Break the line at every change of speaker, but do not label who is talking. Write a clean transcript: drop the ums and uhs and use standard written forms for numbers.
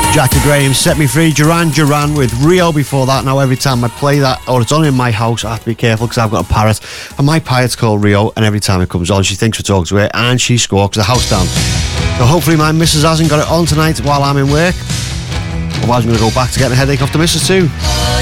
Jackie Graham, Set Me Free. Duran Duran with Rio before that. Now every time I play that, or it's on in my house, I have to be careful because I've got a parrot, and my parrot's called Rio, and every time it comes on she thinks we're talking to her and she squawks the house down. So hopefully my missus hasn't got it on tonight while I'm in work, otherwise I'm going to go back to getting a headache off the missus too.